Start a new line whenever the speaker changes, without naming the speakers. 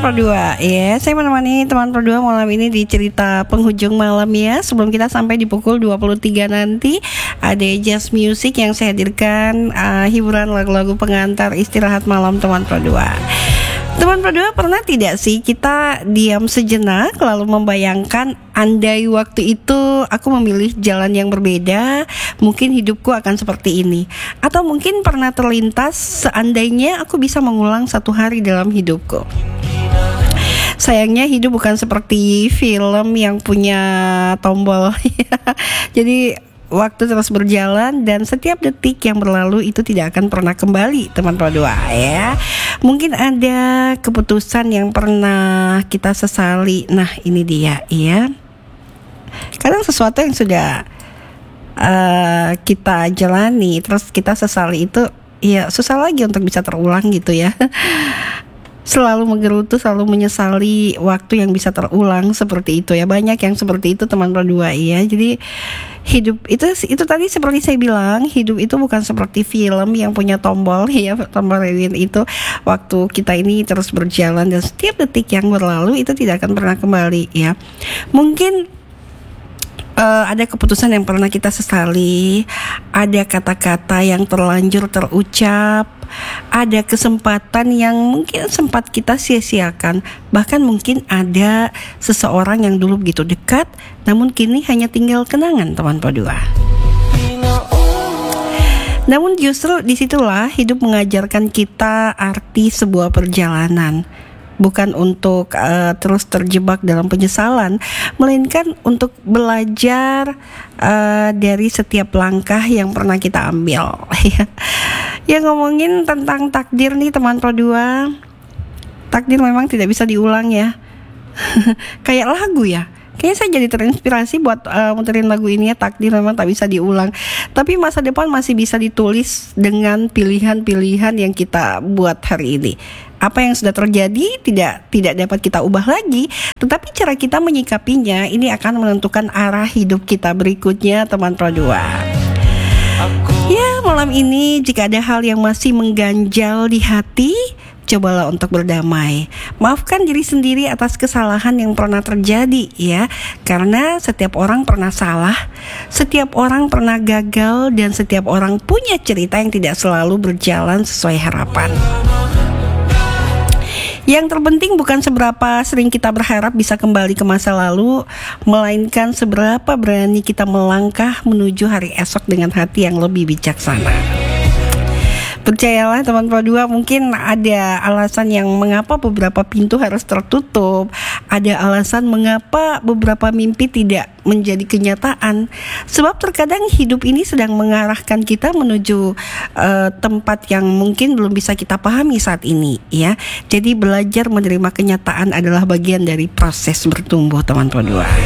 Pro 2 ya. Saya menemani teman Pro 2 malam ini di cerita penghujung malam ya. Sebelum kita sampai di pukul 23 nanti, ada jazz music yang saya hadirkan, hiburan lagu-lagu pengantar istirahat malam teman Pro 2. Teman Pro 2, pernah tidak sih kita diam sejenak lalu membayangkan andai waktu itu aku memilih jalan yang berbeda, mungkin hidupku akan seperti ini. Atau mungkin pernah terlintas seandainya aku bisa mengulang satu hari dalam hidupku. Sayangnya hidup bukan seperti film yang punya tombol. Jadi waktu terus berjalan dan setiap detik yang berlalu itu tidak akan pernah kembali teman Pro 2 ya. Mungkin ada keputusan yang pernah kita sesali. Nah ini dia ya. Kadang sesuatu yang sudah kita jalani terus kita sesali itu ya susah lagi untuk bisa terulang gitu ya. Selalu menggerutu, selalu menyesali waktu yang bisa terulang seperti itu ya. Banyak yang seperti itu teman Pro 2 ya. Jadi hidup itu tadi seperti saya bilang, hidup itu bukan seperti film yang punya tombol ya, tombol rewind itu. Waktu kita ini terus berjalan dan setiap detik yang berlalu itu tidak akan pernah kembali ya. Mungkin ada keputusan yang pernah kita sesali, ada kata-kata yang terlanjur terucap, ada kesempatan yang mungkin sempat kita sia-siakan. Bahkan mungkin ada seseorang yang dulu begitu dekat, namun kini hanya tinggal kenangan teman Pro 2. Namun justru disitulah hidup mengajarkan kita arti sebuah perjalanan. Bukan untuk terus terjebak dalam penyesalan, melainkan untuk belajar dari setiap langkah yang pernah kita ambil. Ya ngomongin tentang takdir nih teman Pro 2, takdir memang tidak bisa diulang ya. Kayak lagu ya. Kayaknya saya jadi terinspirasi buat muterin lagu ini ya. Takdir memang tak bisa diulang, tapi masa depan masih bisa ditulis dengan pilihan-pilihan yang kita buat hari ini. Apa yang sudah terjadi tidak dapat kita ubah lagi, tetapi cara kita menyikapinya ini akan menentukan arah hidup kita berikutnya teman Pro 2. Ya, malam ini jika ada hal yang masih mengganjal di hati, cobalah untuk berdamai. Maafkan diri sendiri atas kesalahan yang pernah terjadi ya. Karena setiap orang pernah salah, setiap orang pernah gagal, dan setiap orang punya cerita yang tidak selalu berjalan sesuai harapan. Yang terpenting bukan seberapa sering kita berharap bisa kembali ke masa lalu, melainkan seberapa berani kita melangkah menuju hari esok dengan hati yang lebih bijaksana. Percayalah teman Pro 2, mungkin ada alasan yang mengapa beberapa pintu harus tertutup, ada alasan mengapa beberapa mimpi tidak menjadi kenyataan. Sebab terkadang hidup ini sedang mengarahkan kita menuju tempat yang mungkin belum bisa kita pahami saat ini ya. Jadi belajar menerima kenyataan adalah bagian dari proses bertumbuh teman Pro 2.